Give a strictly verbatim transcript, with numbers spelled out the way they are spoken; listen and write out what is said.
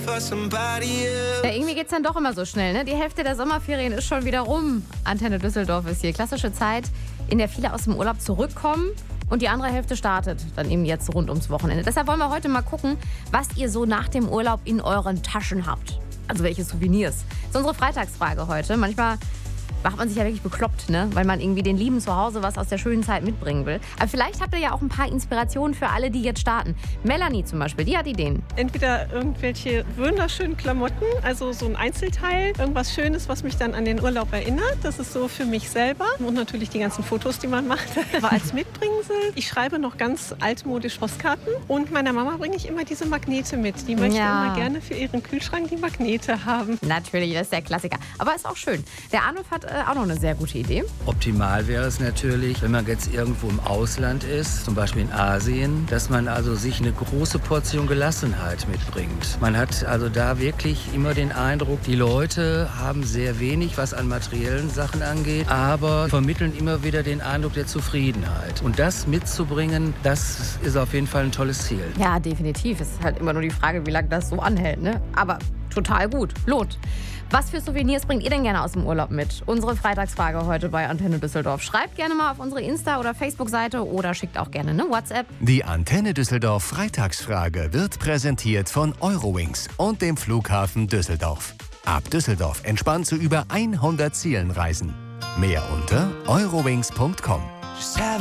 Ja, irgendwie geht's dann doch immer so schnell, ne? Die Hälfte der Sommerferien ist schon wieder rum. Antenne Düsseldorf ist hier. Klassische Zeit, in der viele aus dem Urlaub zurückkommen und die andere Hälfte startet dann eben jetzt rund ums Wochenende. Deshalb wollen wir heute mal gucken, was ihr so nach dem Urlaub in euren Taschen habt. Also welche Souvenirs. Das ist unsere Freitagsfrage heute. Manchmal macht man sich ja wirklich bekloppt, ne? Weil man irgendwie den Lieben zu Hause was aus der schönen Zeit mitbringen will. Aber vielleicht habt ihr ja auch ein paar Inspirationen für alle, die jetzt starten. Melanie zum Beispiel, die hat Ideen. Entweder irgendwelche wunderschönen Klamotten, also so ein Einzelteil, irgendwas Schönes, was mich dann an den Urlaub erinnert. Das ist so für mich selber. Und natürlich die ganzen Fotos, die man macht. Aber als Mitbringsel, ich schreibe noch ganz altmodisch Postkarten. Und meiner Mama bringe ich immer diese Magnete mit. Die möchte Ja. immer gerne für ihren Kühlschrank die Magnete haben. Natürlich, das ist der Klassiker. Aber ist auch schön. Der Arnulf hat äh, auch noch eine sehr gute Idee. Optimal wäre es natürlich, wenn man jetzt irgendwo im Ausland ist, zum Beispiel in Asien, dass man also sich eine große Portion Gelassenheit mitbringt. Man hat also da wirklich immer den Eindruck, die Leute haben sehr wenig, was an materiellen Sachen angeht, aber vermitteln immer wieder den Eindruck der Zufriedenheit. Und das mitzubringen, das ist auf jeden Fall ein tolles Ziel. Ja, definitiv. Es ist halt immer nur die Frage, wie lange das so anhält, ne? Aber total gut. Lohnt. Was für Souvenirs bringt ihr denn gerne aus dem Urlaub mit? Unsere Freitagsfrage heute bei Antenne Düsseldorf. Schreibt gerne mal auf unsere Insta- oder Facebook-Seite oder schickt auch gerne eine WhatsApp. Die Antenne Düsseldorf Freitagsfrage wird präsentiert von Eurowings und dem Flughafen Düsseldorf. Ab Düsseldorf entspannt zu über hundert Zielen reisen. Mehr unter eurowings punkt com.